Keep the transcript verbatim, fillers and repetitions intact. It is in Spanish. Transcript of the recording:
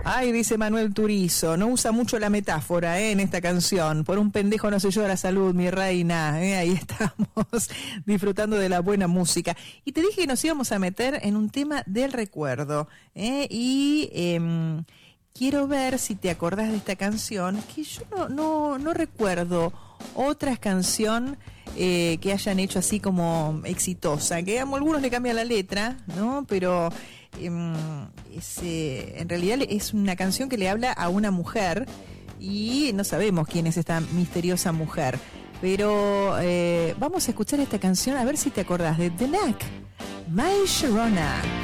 Ay, dice Manuel Turizo, no usa mucho la metáfora ¿eh? en esta canción. Por un pendejo no se llora, salud, mi reina. ¿eh? Ahí estamos disfrutando de la buena música. Y te dije que nos íbamos a meter en un tema del recuerdo. ¿eh? Y eh, quiero ver si te acordás de esta canción, que yo no, no, no recuerdo otra canción eh, que hayan hecho así como exitosa, que a algunos le cambian la letra, ¿no? Pero eh, es, eh, en realidad es una canción que le habla a una mujer y no sabemos quién es esta misteriosa mujer. Pero eh, vamos a escuchar esta canción a ver si te acordás de The Knack, My Sharona.